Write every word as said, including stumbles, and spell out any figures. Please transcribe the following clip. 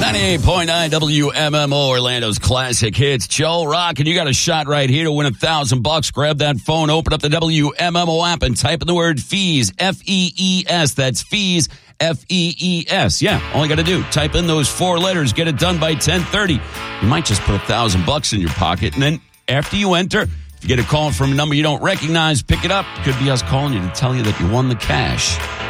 ninety-eight point nine W M M O, Orlando's classic hits. Joe Rock, and you got a shot right here to win a thousand bucks. Grab that phone, open up the W M M O app, and type in the word fees, F E E S. That's fees, F E E S. Yeah, all you got to do, type in those four letters, get it done by ten thirty. You might just put a thousand bucks in your pocket, and then after you enter, if you get a call from a number you don't recognize, pick it up. Could be us calling you to tell you that you won the cash.